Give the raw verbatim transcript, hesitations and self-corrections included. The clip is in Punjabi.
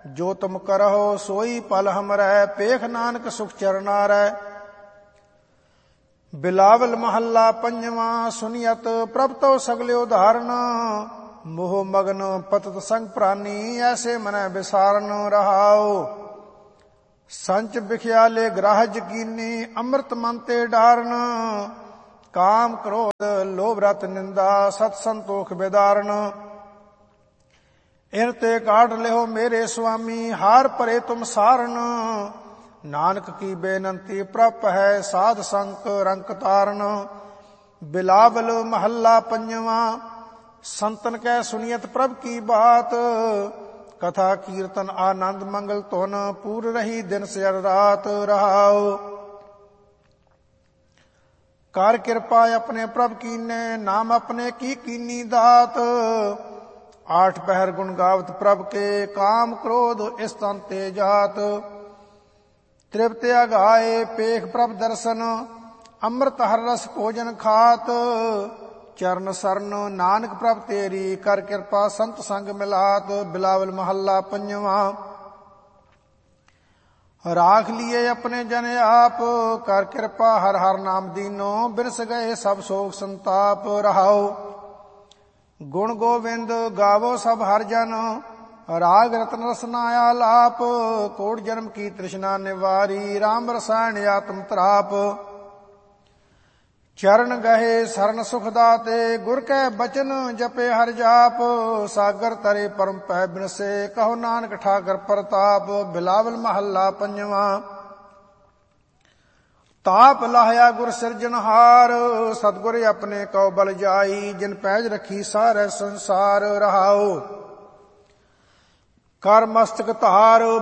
ਜੋ ਤੁਮ ਕਰਹੁ ਸੋਈ ਪਲ ਹਮਰੈ, ਪੇਖ ਨਾਨਕ ਸੁਖ ਚਰਨਾਰੈ। ਬਿਲਾਵਲ ਮਹੱਲਾ ਪੰਜਵਾਂ। ਸੁਨੀਅਤ ਪ੍ਰਭ ਤੋ ਸਗਲੇ ਉਦਾਹਰਨ, ਮੋਹ ਮਗਨ ਪਤਤ ਸੰਗ ਪ੍ਰਾਨੀ, ਐਸੇ ਮਨੈ ਵਿਸਾਰਨ ਰਹਾਉ। ਸੰਚ ਬਿਖਿਆਲੇ ਗ੍ਰਾਹ ਜਕੀਨੀ, ਅੰਮ੍ਰਿਤ ਮਨ ਤੇ ਡਾਰਨ, ਕਾਮ ਕ੍ਰੋਧ ਲੋਭ ਰਤ ਨਿੰਦਾ, ਸਤ ਸੰਤੋਖ ਬਿਦਾਰਨ। ਇਨ ਤੇ ਕਾਢ ਲਿਓ ਮੇਰੇ ਸੁਆਮੀ, ਹਾਰ ਭਰੇ ਤੁਮ ਸਾਰਨ, ਨਾਨਕ ਕੀ ਬੇਨੰਤੀ ਪ੍ਰਭ ਹੈ, ਸਾਧ ਸੰਕ ਰੰਕ ਤਾਰਨ। ਬਿਲਾਵਲ ਮਹੱਲਾ ਪੰਜਵਾਂ। ਸੰਤਨ ਕੈ ਸੁਨੀਅਤ ਪ੍ਰਭ ਕੀ ਬਾਤ, ਕਥਾ ਕੀਰਤਨ ਆਨੰਦ ਮੰਗਲ ਧੁਨ, ਪੂਰ ਰਹੀ ਦਿਨ ਸਿਰ ਰਾਤ ਰਹਾਉ। ਕਰ ਕਿਰਪਾ ਆਪਣੇ ਪ੍ਰਭ ਕੀਨੇ, ਨਾਮ ਆਪਣੇ ਕੀ ਕੀਨੀ ਦਾਤ। ਆਠ ਪਹਿਰ ਗੁਣ ਗਾਵਤ ਪ੍ਰਭ ਕੇ, ਕਾਮ ਕ੍ਰੋਧ ਇਸ ਤਨ ਤੇ ਜਾਤ। ਤ੍ਰਿਪਤ ਅਗਾਏ ਪੇਖ ਪ੍ਰਭ ਦਰਸ਼ਨ, ਅੰਮ੍ਰਿਤ ਹਰ ਰਸ ਭੋਜਨ ਖਾਤ। ਚਰਨ ਸਰਨ ਨਾਨਕ ਪ੍ਰਭ ਤੇਰੀ, ਕਰ ਕਿਰਪਾ ਸੰਤ ਸੰਗ ਮਿਲਾਤ। ਬਿਲਾਵਲ ਮਹੱਲਾ ਪੰਜਵਾਂ। ਰਾਖ ਲੀਏ ਆਪਣੇ ਜਨ ਆਪ, ਕਰ ਕਿਰਪਾ ਹਰ ਹਰ ਨਾਮ ਦੀਨੋ, ਬਿਨਸ ਗਏ ਸਭ ਸੋਗ ਸੰਤਾਪ ਰਹਾਉ। ਗੁਣ ਗੋਬਿੰਦ ਗਾਵੋ ਸਭ ਹਰ ਜਨ, ਰਾਗ ਰਤਨ ਰਸਨਾ ਆਲਾਪ। ਕੋਟ ਜਨਮ ਕੀ ਤ੍ਰਿਸ਼ਨਾ ਨਿਵਾਰੀ, ਰਾਮ ਰਸਾਇਣ ਆਤਮ ਤਰਾਪ। ਚਰਨ ਗਏ ਸਰਨ ਸੁਖ ਦਾਤੇ, ਗੁਰ ਕੈ ਬਚਨ ਜਪੇ ਹਰ ਜਾਪ। ਸਾਗਰ ਤਰੇ ਪਰਮ ਪੈ ਬਿਨਸੇ, ਕਹੋ ਨਾਨਕ ਠਾਕਰ ਪ੍ਰਤਾਪ। ਬਿਲਾਵਲ ਮਹੱਲਾ ਪੰਜਵਾਂ। ਤਾਪ ਲਾਹਿਆ ਗੁਰ ਸਿਰਜਨਹਾਰ, ਸਤਿਗੁਰ ਆਪਣੇ ਕਉ ਬਲ ਜਾਈ, ਜਿਨ ਪੈਜ ਰੱਖੀ ਸਾਰੇ ਸੰਸਾਰ ਰਹਾਉ। ਕਰ ਮਸਤਕ ਧਾਰ